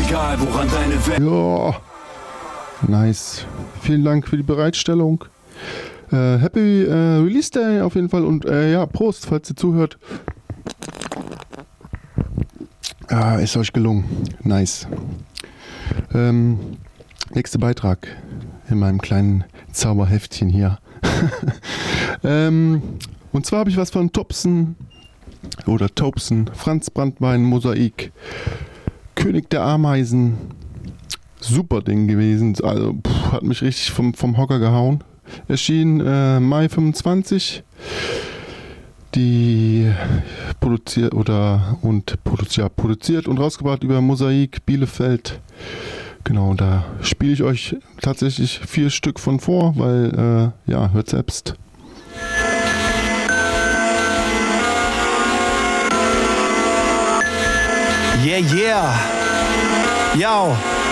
egal woran deine Welt. Ja, nice. Vielen Dank für die Bereitstellung. Happy Release Day auf jeden Fall und ja, Prost, falls ihr zuhört. Ist euch gelungen. Nice. Nächster Beitrag in meinem kleinen Zauberheftchen hier. Und zwar habe ich was von Tobsen, Franz Branntwein, Mosaik, König der Ameisen. Super Ding gewesen. Also hat mich richtig vom Hocker gehauen. Erschien Mai 25. Die produziert und rausgebracht über Mosaik Bielefeld. Genau, da spiele ich euch tatsächlich 4 Stück von vor, weil, ja, hört selbst. Yeah, yeah. Yo.